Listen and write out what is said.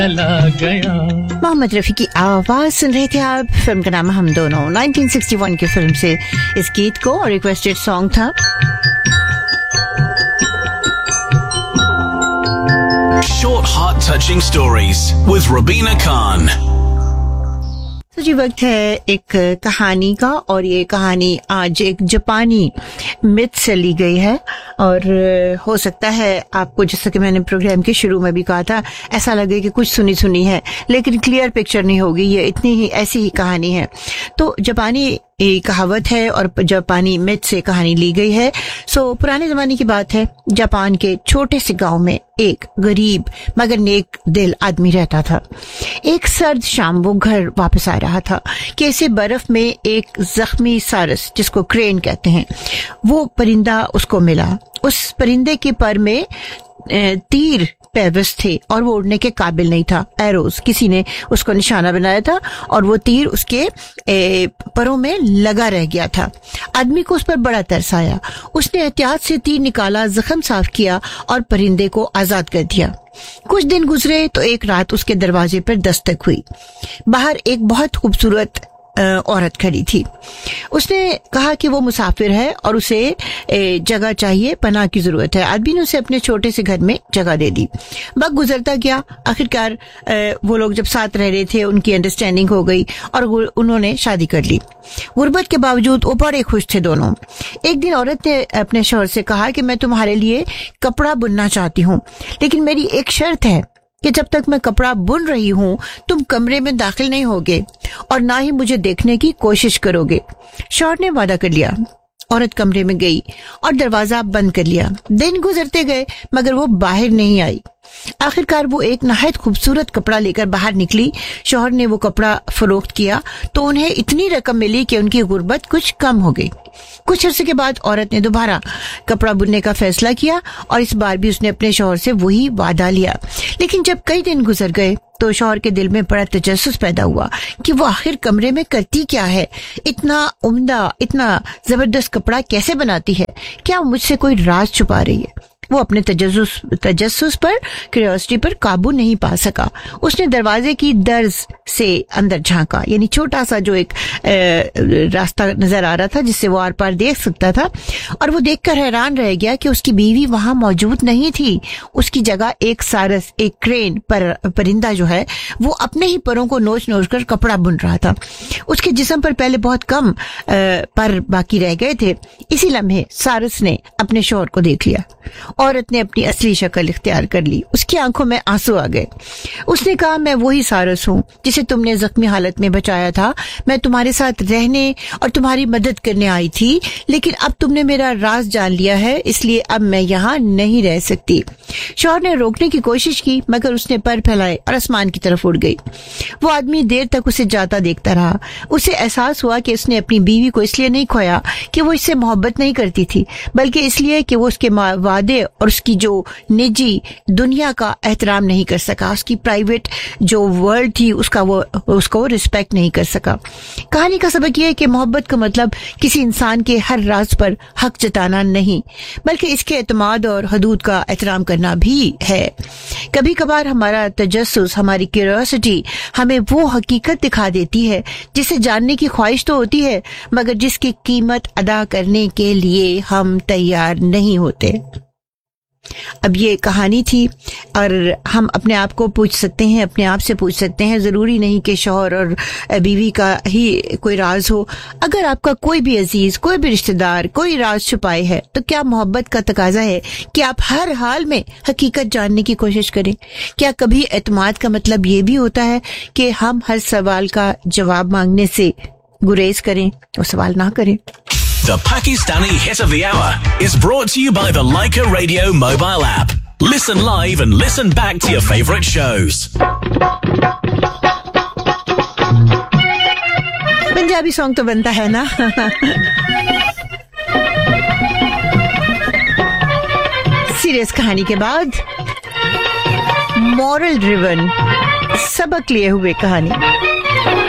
मोहम्मद रफी की आवाज सुन रहे थे आप. फिल्म का नाम हम दोनों 1961 की फिल्म से इस गीत को और रिक्वेस्टेड सॉन्ग था. Short heart-touching stories with Rubina Khan. तो जी वक्त है एक कहानी का और ये कहानी आज एक जापानी मिथ से ली गई है और हो सकता है आपको, जैसा कि मैंने प्रोग्राम के शुरू में भी कहा था, ऐसा लगे कि कुछ सुनी सुनी है लेकिन क्लियर पिक्चर नहीं होगी. ये इतनी ही ऐसी ही कहानी है. तो जापानी कहावत है और जापानी मिथ से कहानी ली गई है. सो पुराने जमाने की बात है. जापान के छोटे से गांव में एक गरीब मगर नेक दिल आदमी रहता था. एक सर्द शाम वो घर वापस आ रहा था कि ऐसे बर्फ में एक जख्मी सारस, जिसको क्रेन कहते हैं, वो परिंदा उसको मिला. उस परिंदे के पर में तीर पैवस थे और वो उड़ने के काबिल नहीं था. एरोज, किसी ने उसको निशाना बनाया था और वो तीर उसके परों में लगा रह गया था. आदमी को उस पर बड़ा तरस आया. उसने एहतियात से तीर निकाला, जख्म साफ किया और परिंदे को आजाद कर दिया. कुछ दिन गुजरे तो एक रात उसके दरवाजे पर दस्तक हुई. बाहर एक बहुत खूबसूरत औरत खड़ी थी. उसने कहा कि वो मुसाफिर है और उसे जगह चाहिए, पनाह की जरूरत है. आदमी ने उसे अपने छोटे से घर में जगह दे दी. वक्त गुजरता गया. आखिरकार वो लोग जब साथ रह रहे थे उनकी अंडरस्टैंडिंग हो गई और उन्होंने शादी कर ली. गुर्बत के बावजूद वो बड़े खुश थे दोनों. एक दिन औरत ने अपने शौहर से कहा कि मैं तुम्हारे लिए कपड़ा बुनना चाहती हूँ, लेकिन मेरी एक शर्त है कि जब तक मैं कपड़ा बुन रही हूँ तुम कमरे में दाखिल नहीं होगे और ना ही मुझे देखने की कोशिश करोगे. शौहर ने वादा कर लिया. औरत कमरे में गई और दरवाजा बंद कर लिया. दिन गुजरते गए मगर वो बाहर नहीं आई. आखिरकार वो एक नहायत खूबसूरत कपड़ा लेकर बाहर निकली. शौहर ने वो कपड़ा फरोख्त किया तो उन्हें इतनी रकम मिली कि उनकी गुर्बत कुछ कम हो गई. कुछ अर्से के बाद औरत ने दोबारा कपड़ा बुनने का फैसला किया और इस बार भी उसने अपने शौहर से वही वादा लिया. लेकिन जब कई दिन गुजर गए तो शौहर के दिल में बड़ा तजस्सुस पैदा हुआ कि वो आखिर कमरे में करती क्या है. इतना उम्दा, इतना जबरदस्त कपड़ा कैसे बनाती है? क्या मुझसे कोई राज छुपा रही है? वो अपने तजस्सुस पर, क्यूरियोसिटी पर काबू नहीं पा सका. उसने दरवाजे की दर्ज से अंदर झांका, यानी छोटा सा जो एक रास्ता नजर आ रहा था जिससे वो आर पार देख सकता था, और वो देखकर हैरान रह गया कि उसकी बीवी वहां मौजूद नहीं थी. उसकी जगह एक सारस, एक क्रेन परिंदा जो है, वो अपने ही परों को नोच नोच कर कपड़ा बुन रहा था. उसके जिस्म पर पहले बहुत कम पर बाकी रह गए थे. इसी लम्हे सारस ने अपने शौहर को देख लिया. औरत ने अपनी असली शक्ल इख्तियार कर ली. उसकी आंखों में आंसू आ गए. उसने कहा, मैं वही सारस हूँ जिसे तुमने जख्मी हालत में बचाया था. मैं तुम्हारे साथ रहने और तुम्हारी मदद करने आई थी, लेकिन अब तुमने मेरा राज जान लिया है, इसलिए अब मैं यहाँ नहीं रह सकती. शौहर ने रोकने की कोशिश की मगर उसने पर फैलाए और आसमान की तरफ उड़ गई. वो आदमी देर तक उसे जाता देखता रहा. उसे एहसास हुआ कि उसने अपनी बीवी को इसलिए नहीं खोया कि वो इससे मोहब्बत नहीं करती थी, बल्कि इसलिए कि वो उसके वादे और उसकी जो निजी दुनिया का एहतराम नहीं कर सका. उसकी प्राइवेट जो वर्ल्ड थी उसको रिस्पेक्ट नहीं कर सका. कहानी का सबक यह है कि मोहब्बत का मतलब किसी इंसान के हर राज पर हक जताना नहीं, बल्कि इसके एतमाद और हदूद का एहतराम करना भी है. कभी कभार हमारा तजस्सुस, हमारी क्यूरियोसिटी हमें वो हकीकत दिखा देती है जिसे जानने की ख्वाहिश तो होती है, मगर जिसकी कीमत अदा करने के लिए हम तैयार नहीं होते. अब ये कहानी थी और हम अपने आप को पूछ सकते हैं, अपने आप से पूछ सकते हैं. जरूरी नहीं कि शौहर और बीवी का ही कोई राज हो. अगर आपका कोई भी अजीज, कोई भी रिश्तेदार कोई राज छुपाए है, तो क्या मोहब्बत का तकाजा है कि आप हर हाल में हकीकत जानने की कोशिश करें? क्या कभी एतमाद का मतलब ये भी होता है कि हम हर सवाल का जवाब मांगने से गुरेज करें और सवाल ना करें? The Pakistani Hit of the Hour is brought to you by the Leica Radio mobile app. Listen live and listen back to your favourite shows. Punjabi song तो बनता है ना. सीरियस कहानी के बाद मॉरल ड्रिवन, सबक लिए हुए कहानी.